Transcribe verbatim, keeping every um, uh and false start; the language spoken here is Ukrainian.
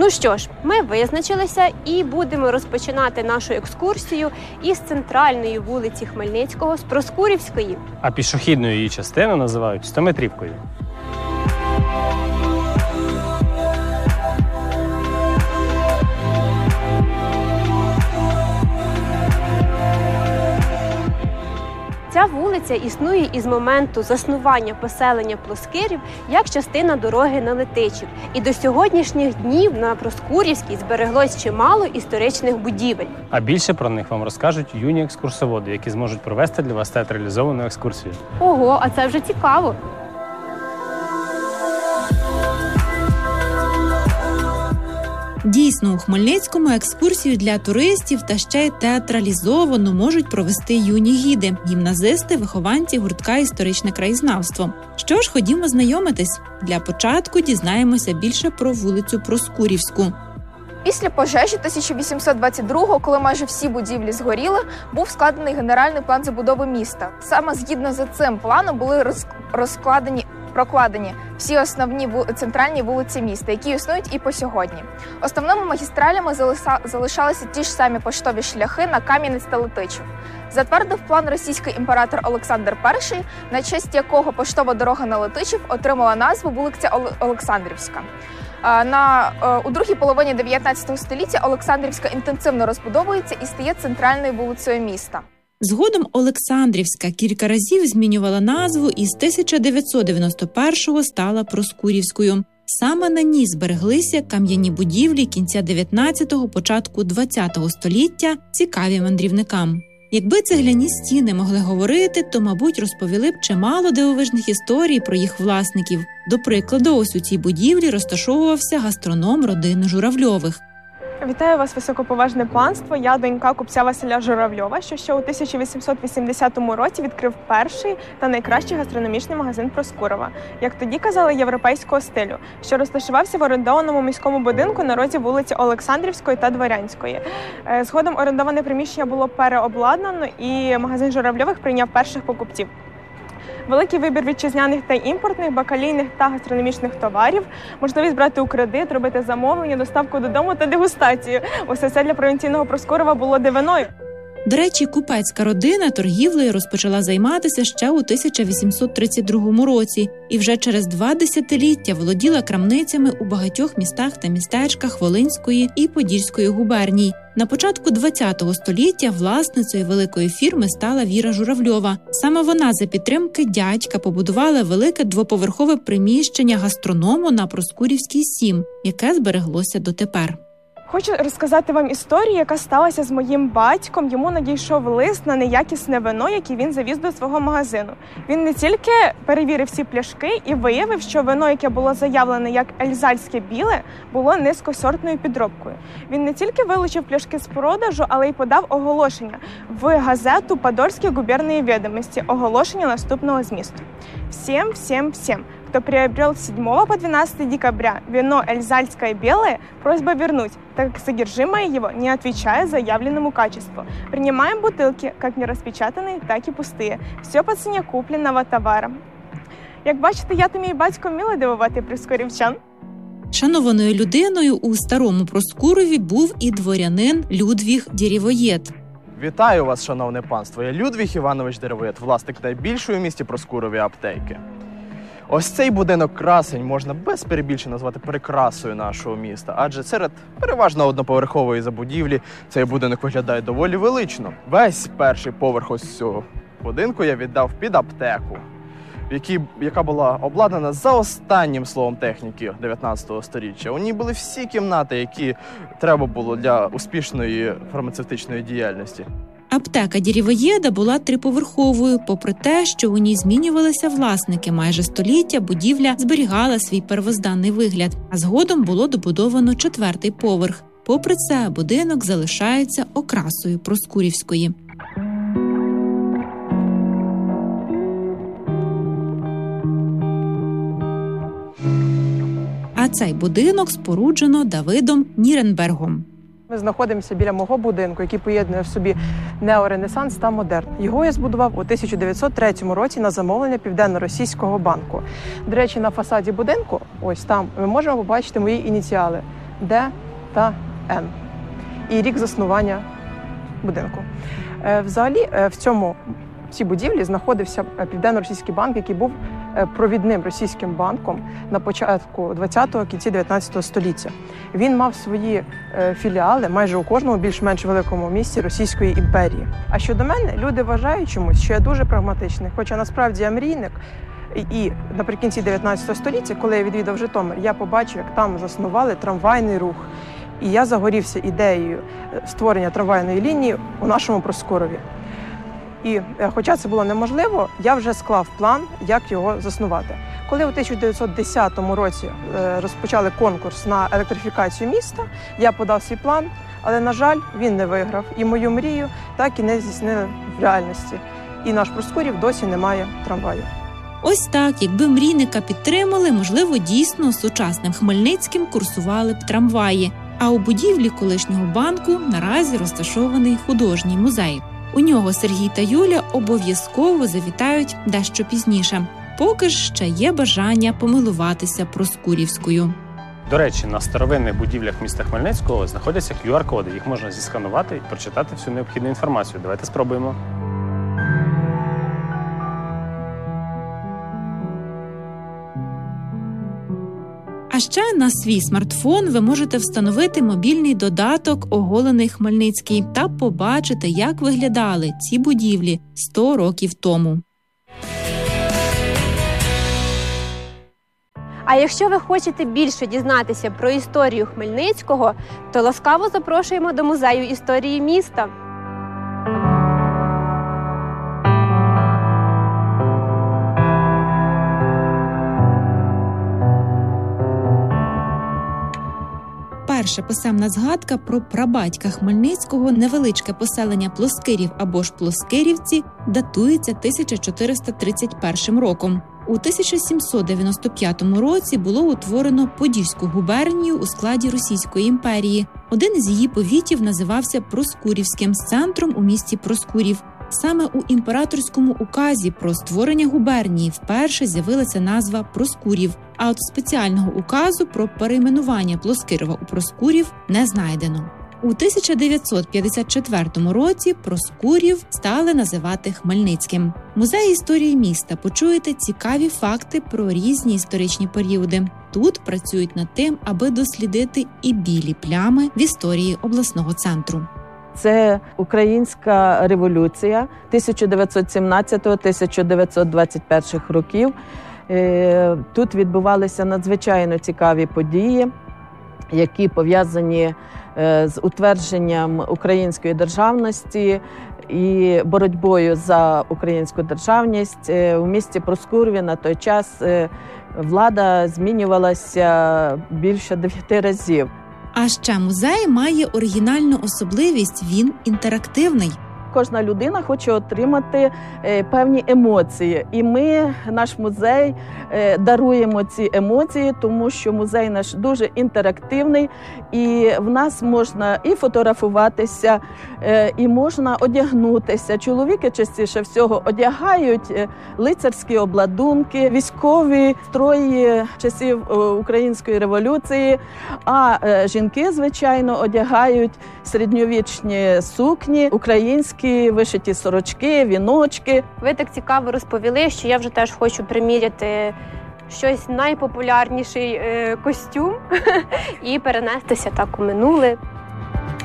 Ну що ж, ми визначилися і будемо розпочинати нашу екскурсію із центральної вулиці Хмельницького, з Проскурівської. А пішохідну її частину називають стометрівкою. Ця вулиця існує із моменту заснування поселення Плоскирів як частина дороги на Летичів. І до сьогоднішніх днів на Проскурівській збереглось чимало історичних будівель. А більше про них вам розкажуть юні екскурсоводи, які зможуть провести для вас театралізовану екскурсію. Ого, а це вже цікаво! Дійсно, у Хмельницькому екскурсію для туристів та ще й театралізовано можуть провести юні гіди, гімназисти, вихованці гуртка «Історичне краєзнавство». Що ж, ходімо знайомитись. Для початку дізнаємося більше про вулицю Проскурівську. Після пожежі тисяча вісімсот двадцять другого, коли майже всі будівлі згоріли, був складений генеральний план забудови міста. Саме згідно з цим планом були розкладені прокладені всі основні ву... центральні вулиці міста, які існують і по сьогодні. Основними магістралями залиса... залишалися ті ж самі поштові шляхи на Кам'янець та Летичів. Затвердив план російський імператор Олександр Перший, на честь якого поштова дорога на Летичів отримала назву вулиця Ол... Олександрівська. На, у другій половині дев'ятнадцятого століття Олександрівська інтенсивно розбудовується і стає центральною вулицею міста. Згодом Олександрівська кілька разів змінювала назву і з тисяча дев'ятсот дев'яносто першого стала Проскурівською. Саме на ній збереглися кам'яні будівлі кінця дев'ятнадцятого, початку двадцятого століття, цікаві мандрівникам. Якби цегляні стіни могли говорити, то, мабуть, розповіли б чимало дивовижних історій про їх власників. До прикладу, ось у цій будівлі розташовувався гастроном родини Журавльових. Вітаю вас, високоповажне панство. Я донька купця Василя Журавльова, що ще у тисяча вісімсот вісімдесятому році відкрив перший та найкращий гастрономічний магазин Проскурова, як тоді казали, європейського стилю, що розташувався в орендованому міському будинку на розі вулиці Олександрівської та Дворянської. Згодом орендоване приміщення було переобладнано і магазин Журавльових прийняв перших покупців. Великий вибір вітчизняних та імпортних, бакалійних та гастрономічних товарів, можливість брати у кредит, робити замовлення, доставку додому та дегустацію. Усе це для провінційного Проскурова було дивиною. До речі, купецька родина торгівлею розпочала займатися ще у тисяча вісімсот тридцять другому році і вже через два десятиліття володіла крамницями у багатьох містах та містечках Волинської і Подільської губерній. На початку двадцятого століття власницею великої фірми стала Віра Журавльова. Саме вона за підтримки дядька побудувала велике двоповерхове приміщення гастроному на Проскурівській сім, яке збереглося дотепер. Хочу розказати вам історію, яка сталася з моїм батьком. Йому надійшов лист на неякісне вино, яке він завіз до свого магазину. Він не тільки перевірив всі пляшки і виявив, що вино, яке було заявлене як ельзальське біле, було низькосортною підробкою. Він не тільки вилучив пляшки з продажу, але й подав оголошення в газету «Подольські губернії відомості», оголошення наступного змісту. «Всем, всем, всем, кто приобрел с седьмого по двенадцатое декабря вино «Эльзальское белое», просьба вернуть, так как содержимое его не отвечает заявленному качеству. Принимаем бутылки, как не распечатанные, так и пустые. Все по цене купленного товара». Як бачите, я та мій батько вміли дивувати проскурівчан. Шанованою людиною у старому Проскурові був і дворянин Людвіг Дєрєвоєд. Вітаю вас, шановне панство. Я Людвіг Іванович Дєрєвоєд, власник найбільшої у місті Проскурові аптеки. Ось цей будинок красень можна без перебільшення назвати прикрасою нашого міста, адже серед переважно одноповерхової забудівлі цей будинок виглядає доволі велично. Весь перший поверх ось цього будинку я віддав під аптеку, які, яка була обладнана за останнім словом техніки дев'ятнадцятого сторіччя. У ній були всі кімнати, які треба було для успішної фармацевтичної діяльності. Аптека Дєрєвоєда була триповерховою. Попри те, що у ній змінювалися власники, майже століття будівля зберігала свій первозданний вигляд, а згодом було добудовано четвертий поверх. Попри це, будинок залишається окрасою Проскурівської. А цей будинок споруджено Давидом Ніренбергом. Ми знаходимося біля мого будинку, який поєднує в собі неоренесанс та модерн. Його я збудував у тисяча дев'ятсот третьому році на замовлення Південно-Російського банку. До речі, на фасаді будинку, ось там, ми можемо побачити мої ініціали. Д та Н. І рік заснування будинку. Е, Взагалі, е, в цьому в цій будівлі знаходився Південно-Російський банк, який був е, провідним російським банком на початку ХХ-го, кінці дев'ятнадцятого століття. Він мав свої е, філіали майже у кожному більш-менш великому місті Російської імперії. А щодо мене, люди вважають чомусь, що я дуже прагматичний, хоча насправді я мрійник. І наприкінці дев'ятнадцятого століття, коли я відвідав Житомир, я побачив, як там заснували трамвайний рух. І я загорівся ідеєю створення трамвайної лінії у нашому Проскурові. І хоча це було неможливо, я вже склав план, як його заснувати. Коли у тисяча дев'ятсот десятому році розпочали конкурс на електрифікацію міста, я подав свій план, але, на жаль, він не виграв. І мою мрію так і не здійснили в реальності. І наш Проскурів досі не має трамваю. Ось так, якби мрійника підтримали, можливо, дійсно сучасним Хмельницьким курсували б трамваї. А у будівлі колишнього банку наразі розташований художній музей. У нього Сергій та Юля обов'язково завітають дещо пізніше. Поки ж ще є бажання помилуватися Проскурівською. До речі, на старовинних будівлях міста Хмельницького знаходяться кю ар коди. Їх можна зісканувати і прочитати всю необхідну інформацію. Давайте спробуємо. А ще на свій смартфон ви можете встановити мобільний додаток «Оголений Хмельницький» та побачити, як виглядали ці будівлі сто років тому. А якщо ви хочете більше дізнатися про історію Хмельницького, то ласкаво запрошуємо до Музею історії міста. Перша писемна згадка про прабатька Хмельницького, невеличке поселення Плоскирів або ж Плоскирівці, датується тисяча чотириста тридцять першим роком. У тисяча сімсот дев'яносто п'ятому році було утворено Подільську губернію у складі Російської імперії. Один із її повітів називався Проскурівським, з центром у місті Проскурів. Саме у імператорському указі про створення губернії вперше з'явилася назва Проскурів, а от спеціального указу про перейменування Плоскирова у Проскурів не знайдено. У тисяча дев'ятсот п'ятдесят четвертому році Проскурів стали називати Хмельницьким. В Музеї історії міста почуєте цікаві факти про різні історичні періоди. Тут працюють над тим, аби дослідити і білі плями в історії обласного центру. Це Українська революція тисяча дев'ятсот сімнадцятого - тисяча дев'ятсот двадцять першого років. Тут відбувалися надзвичайно цікаві події, які пов'язані з утвердженням української державності і боротьбою за українську державність. У місті Проскурові на той час влада змінювалася більше дев'яти разів. А ще музей має оригінальну особливість – він інтерактивний. Кожна людина хоче отримати е, певні емоції. І ми, наш музей, е, даруємо ці емоції, тому що музей наш дуже інтерактивний. І в нас можна і фотографуватися, е, і можна одягнутися. Чоловіки частіше всього одягають лицарські обладунки, військові строї часів Української революції. А е, жінки, звичайно, одягають середньовічні сукні, українські вишиті сорочки, віночки. Ви так цікаво розповіли, що я вже теж хочу приміряти щось найпопулярніший е, костюм і перенестися так у минуле.